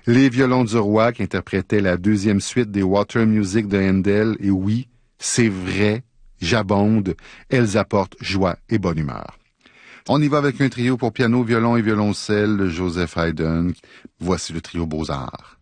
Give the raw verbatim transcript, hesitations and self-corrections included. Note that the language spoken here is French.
Les violons du roi qui interprétaient la deuxième suite des Water Music de Handel. Et oui, c'est vrai, j'abonde, elles apportent joie et bonne humeur. On y va avec un trio pour piano, violon et violoncelle, Joseph Haydn. Voici le trio Beaux-Arts.